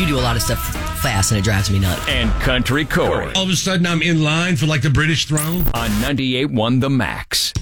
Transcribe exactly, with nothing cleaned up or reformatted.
you do a lot of stuff fast, and it drives me nuts. And Country Corey. All of a sudden, I'm in line for like the British throne. On ninety-eight point one The Max.